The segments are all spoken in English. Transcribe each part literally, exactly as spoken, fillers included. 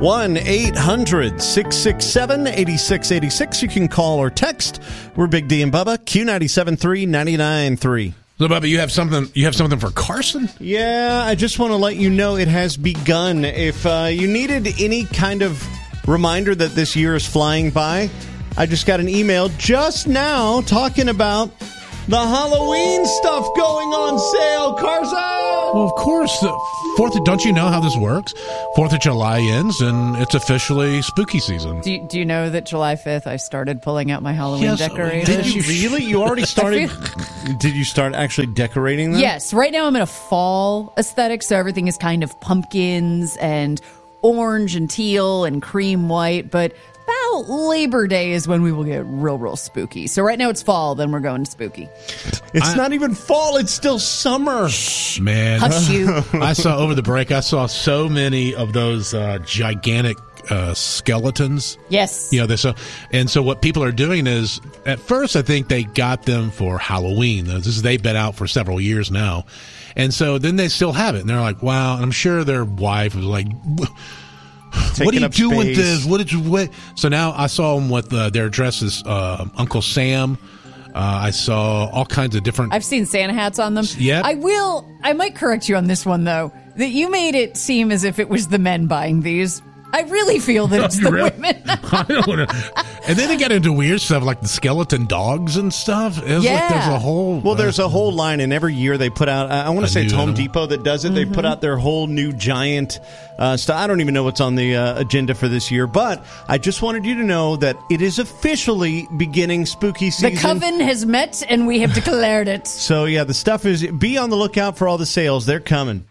one eight hundred six six seven eight six eight six. You can call or text. We're Big D and Bubba, Q ninety-seven point three, ninety-nine point three. So, Bubba, you have something. You have something for Carson? Yeah, I just want to let you know it has begun. If uh, you needed any kind of reminder that this year is flying by, I just got an email just now talking about the Halloween stuff going on sale, Carson. Well, of course. The Fourth. Of, don't you know how this works? Fourth of July ends, and it's officially spooky season. Do you, do you know that July fifth I started pulling out my Halloween Yes, decorators? Did you really? You already started? Did you start actually decorating them? Yes. Right now I'm in a fall aesthetic, so everything is kind of pumpkins and orange and teal and cream white, but about Labor Day is when we will get real, real spooky. So right now it's fall, then we're going to spooky. It's I, not even fall. It's still summer. Man. Hush you. I saw over the break, I saw so many of those uh, gigantic uh, skeletons. Yes. You know, this, uh, and so what people are doing is, at first I think they got them for Halloween. This is, they've been out for several years now. And so then they still have it. And they're like, wow. And I'm sure their wife was like, Taking what do you up do space. with this? What did you what? So now I saw them with uh, their dresses, uh, Uncle Sam. Uh, I saw all kinds of different. I've seen Santa hats on them. Yeah. I will, I might correct you on this one, though, that you made it seem as if it was the men buying these. I really feel that it's the Really? women. I don't know. And then they got into weird stuff like the skeleton dogs and stuff. It was Yeah. like there's a whole. Well, there's a whole line, and every year they put out, I want A to say it's new Home animal. Depot that does it. They put out their whole new giant uh, stuff. I don't even know what's on the uh, agenda for this year, but I just wanted you to know that it is officially beginning spooky season. The coven has met, and we have declared it. So, yeah, the stuff is, be on the lookout for all the sales. They're coming.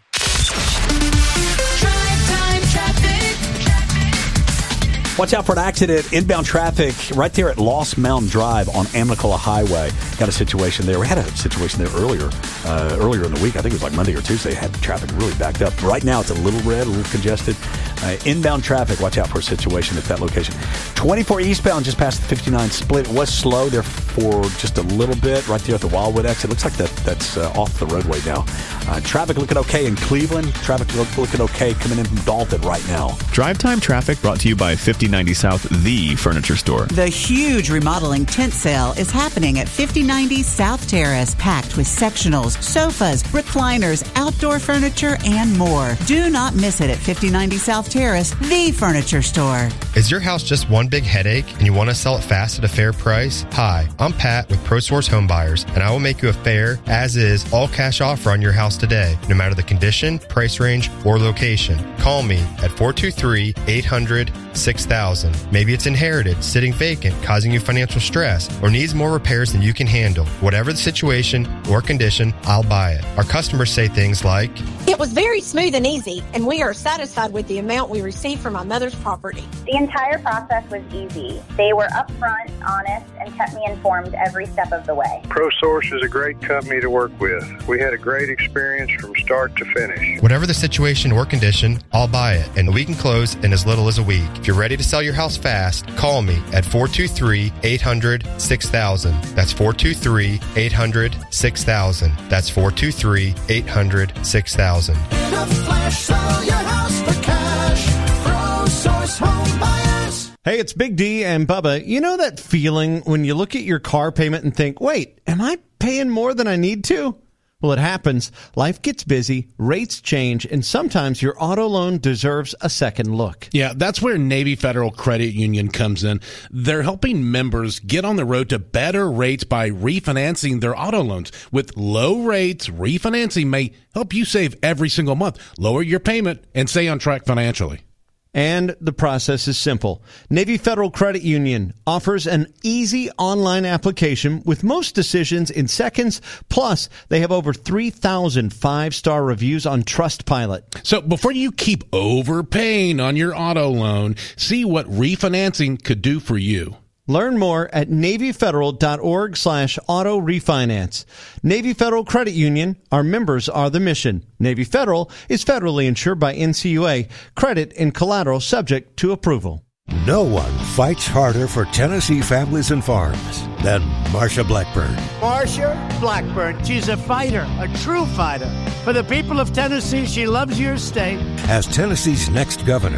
Watch out for an accident. Inbound traffic right there at Lost Mountain Drive on Amicalola Highway. Got a situation there. We had a situation there earlier uh, earlier in the week. I think it was like Monday or Tuesday. Had traffic really backed up. Right now it's a little red, a little congested. Uh, inbound traffic, watch out for a situation at that location. twenty-four eastbound just past the fifty-nine split. It was slow there for just a little bit right there at the Wildwood exit. Looks like that that's uh, off the roadway now. Uh, traffic looking okay in Cleveland. Traffic look, looking okay coming in from Dalton right now. Drive Time Traffic brought to you by fifty ninety South, the furniture store. The huge remodeling tent sale is happening at fifty ninety South Terrace, packed with sectionals, sofas, recliners, outdoor furniture, and more. Do not miss it at fifty ninety South Terrace, the furniture store. Is your house just one big headache and you want to sell it fast at a fair price? Hi, I'm Pat with ProSource Home Buyers, and I will make you a fair, as-is, all-cash offer on your house today, no matter the condition, price range, or location. Call me at four two three, eight hundred, six thousand. Maybe it's inherited, sitting vacant, causing you financial stress, or needs more repairs than you can handle. Whatever the situation or condition, I'll buy it. Our customers say things like, "It was very smooth and easy, and we are satisfied with the amount we received from my mother's property." The entire process was easy. They were upfront, honest, and kept me informed every step of the way. ProSource is a great company to work with. We had a great experience from start to finish. Whatever the situation or condition, I'll buy it, and we can close in as little as a week. If you're ready to sell your house fast, call me at four two three, eight hundred, six thousand. That's four two three, eight hundred, six thousand. That's four two three, eight hundred, six thousand. In a flash, sell your house for cash. ProSource Home Buyers. Hey, it's Big D and Bubba. You know that feeling when you look at your car payment and think, wait, am I paying more than I need to? Well, it happens. Life gets busy, rates change, and sometimes your auto loan deserves a second look. Yeah, that's where Navy Federal Credit Union comes in. They're helping members get on the road to better rates by refinancing their auto loans. With low rates, refinancing may help you save every single month, lower your payment, and stay on track financially. And the process is simple. Navy Federal Credit Union offers an easy online application with most decisions in seconds. Plus, they have over three thousand five-star reviews on Trustpilot. So before you keep overpaying on your auto loan, see what refinancing could do for you. Learn more at NavyFederal.org slash auto refinance. Navy Federal Credit Union, our members are the mission. Navy Federal is federally insured by N C U A. Credit and collateral subject to approval. No one fights harder for Tennessee families and farms than Marsha Blackburn. Marsha Blackburn, she's a fighter, a true fighter. For the people of Tennessee, she loves your state. As Tennessee's next governor,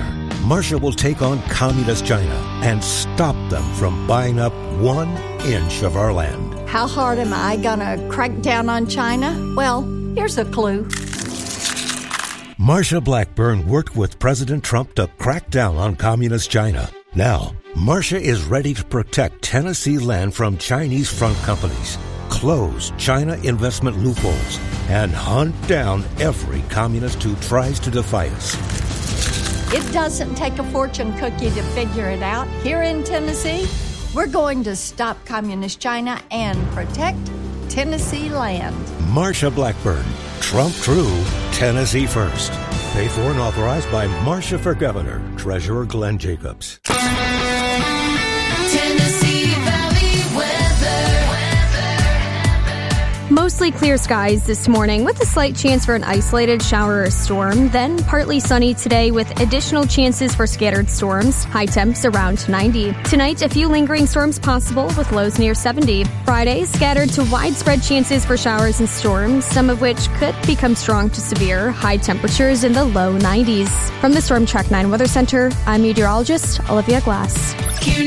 Marsha will take on communist China and stop them from buying up one inch of our land. How hard am I gonna crack down on China? Well, here's a clue. Marsha Blackburn worked with President Trump to crack down on communist China. Now, Marsha is ready to protect Tennessee land from Chinese front companies, close China investment loopholes, and hunt down every communist who tries to defy us. It doesn't take a fortune cookie to figure it out. Here in Tennessee, we're going to stop communist China and protect Tennessee land. Marsha Blackburn, Trump True, Tennessee First. Paid for and authorized by Marsha for Governor, Treasurer Glenn Jacobs. Tennessee Valley weather. Mostly clear skies this morning with a slight chance for an isolated shower or storm. Then partly sunny today with additional chances for scattered storms. High temps around ninety. Tonight, a few lingering storms possible with lows near seventy. Friday, scattered to widespread chances for showers and storms, some of which could become strong to severe. High temperatures in the low nineties. From the Storm Track nine Weather Center, I'm meteorologist Olivia Glass.